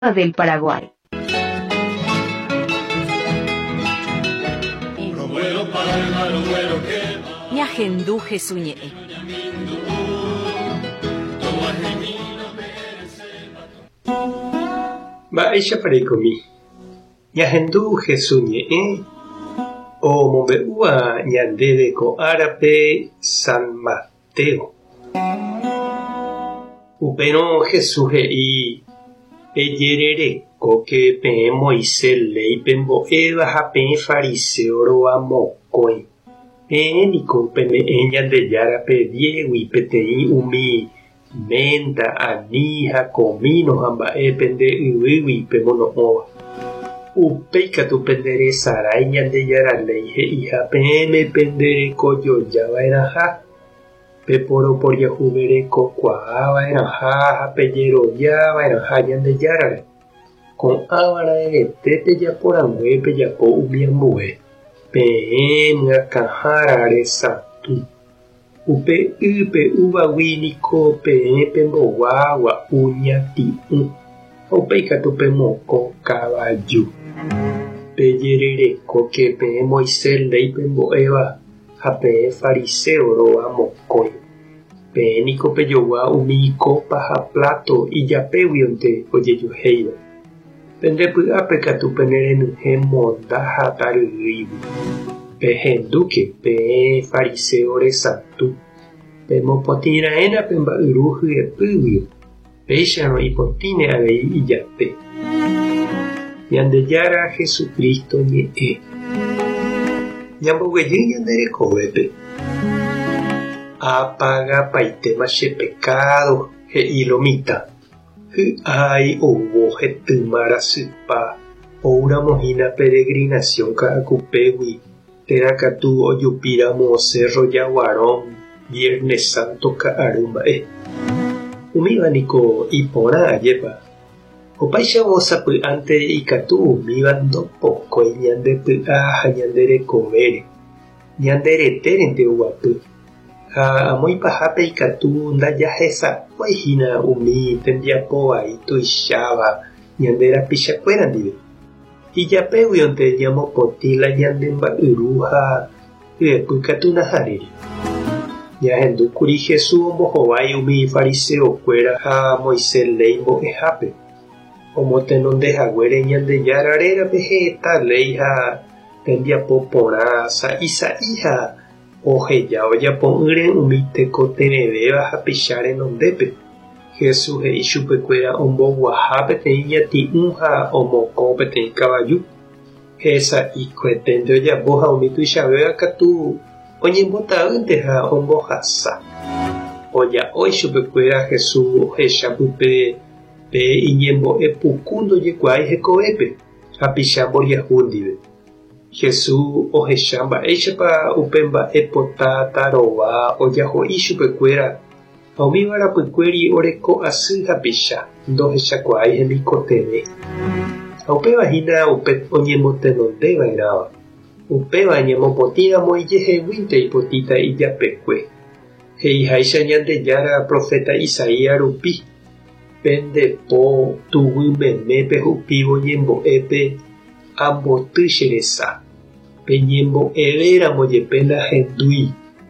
del Paraguay. Ñahenduje suñe'e. Mba'éichapareikomi. Ñahenduje suñe'ẽ omombe'úva ñandéve ko árape San Mateo. Upérõ Jesús he'i ejererekóke peẽ Moisés léipe mbo'éva ha peẽ fariseo rova mokõi. Peẽ niko peme'ẽ Ñandejárape diégui peteĩ umi menta, ani ha comino ha mba'e pende yvýgui pemono'õva. Upéi katu penderesarái Ñandejáraléi he'iha peẽme penderekojojava'erãha, peporoporãhuverekokuaava'erãha ha pejerojava'erãha Ñandejárare. Ko'ãva'erãete pejaporangue pejapo umi ambue. Peẽ myakãhára resatu. Upe ype uvagui niko peẽ pembogua gua'u ñati'ũ. Ha upéi katu pemokõ kavaju. Pejererekóke peẽ Moisés léipe mbo'éva ha peẽ fariseo rova mokõi. Peẽ niko pejogua umi copa ha plato ijapéguionte ojejuhéiva. Pendepy'ápe katu penerenyhẽ monda ha taryýigui. Pehendúke peẽ fariseo resatu. Pemopotĩra'éna pe mba'yru hyepýgui. Péicharõ ipotĩne avei ijape. Ñandejára Jesucristo ñe'ẽ. Ñamboguejy ñanderekovépe. Apagapaitéma che pecado, he'i Lomita. Hy'ái ouvo hetýma rasypa ouramohína peregrinación ka'akupégui terakatu ojupíramo Cerro Jaguarón Viernes Santo ka'ary mba'e. Umíva niko iporã ajépa. Opaichagua osapy'ánte ikatu umíva ndopokõi ñandepy'a ha ñanderekovére. Ñanderetérente oguapy. Ha amoipahápe ikatu ndajahesa'uaihína umi tembiapovai tuicháva ñanderapichakuéra ndive. Ijapéguionte ñamopotĩ la ñandemba'yru ha hyepy katu naharéri. Ñahendúkuri Jesús ombohovái umi fariseokuéra ha Moisés ley mbo'ehápe. Omotenondehaguére Ñandejárarerape heta ley ha tembiapo porã sa'i ha oheja ojapo'ỹre umi tekoterevéva ha picha renondépe. Jesús he'i chupekuéra omboguaha peteĩ ñati'ũ ha omokõ peteĩ kavaju. Hesa'ikueténte ojapo ha umi tuichavéva katu oñembota'ýnte ha ombohasa. Oja'ói chupekuéra Jesús ohecha pype pe iñembo'epuku ndojekuaái hekovépe ha picha mboriahu ndive. Jesús ohecha mba'éichapa upe mba'epota tarova ojaho'i chupekuéra ha umi varapykuéri oreko asy ha picha ndohechakuaái hemikotevẽ. Ha upevahína upe oñemotenondeva'erãva. Upéva ñamopotĩramo ijeheguínte ipotĩta ijapekue. He'iháicha Ñandejára profeta Isaías rupi. Pendepo tuguymemépe hupívo ñembo'épe amboty che resa. Peñembo'evéramo jepe ndahendúi.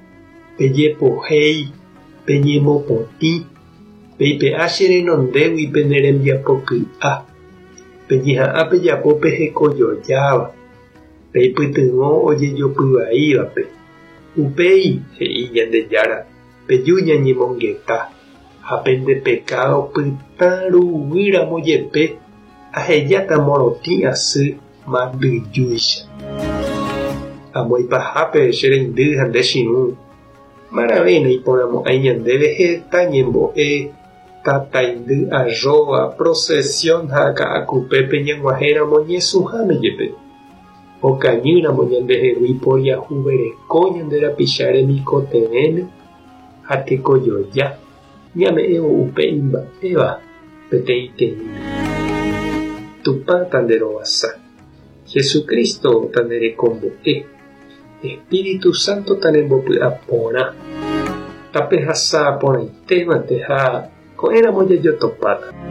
Pejepohéi. Peñemopotĩ. Peipe'a che renondégui pene rembiapoky'a. Peñeha'ã pejapo pehekojojáva. Peipytyvõ ojejopyvaívape. Upéi, he'i Ñandejára, peju ñañemongeta. Ha pende pecado pytãruguyramo jepe ahejáta morotĩ asy mandyjúicha. Amoipahápe che reindy ha ndechirũ. Maravéna iporãmo'ãi ñandéve heta ñembo'e tataindy arroba procesión ha ka'akupépe ñag̃uahẽramo ñesuháme jepe. Okañýramo ñandehegui iporiahuvereko ñanderapicha remikotevẽme ha tekojoja. Ñame'ẽvo upe imba'éva peteĩ teĩme. Tupã tanderovasa. Jesucristo tanderekombo'e. Espíritu Santo tanembopy'a porã. Tapehasa porãitévante ha ko'ẽramo jajotopáta.